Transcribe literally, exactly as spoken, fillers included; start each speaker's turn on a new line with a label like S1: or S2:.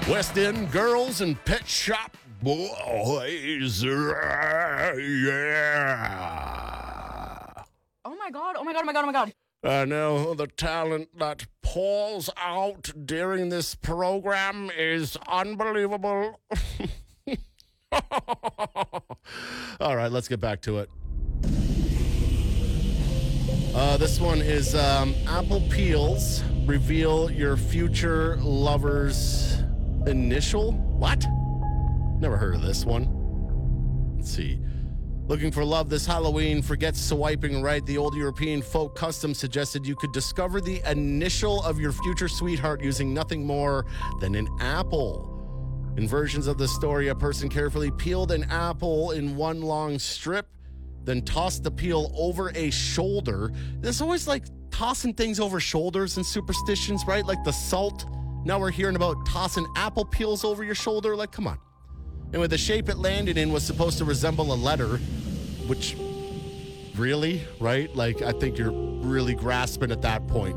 S1: West End Girls and Pet Shop Boys. Yeah.
S2: Oh my god, oh my god, oh my god, oh my god.
S1: I know the talent that pours out during this program is unbelievable. All right, let's get back to it. Uh, this one is um, apple peels reveal your future lover's initial. What? Never heard of this one. Let's see. Looking for love this Halloween? Forget swiping right. The old European folk custom suggested you could discover the initial of your future sweetheart using nothing more than an apple. In versions of the story, a person carefully peeled an apple in one long strip, then tossed the peel over a shoulder. There's always like tossing things over shoulders and superstitions, right? Like the salt. Now we're hearing about tossing apple peels over your shoulder. Like, come on. And with the shape it landed in was supposed to resemble a letter, which really, right? Like, I think you're really grasping at that point.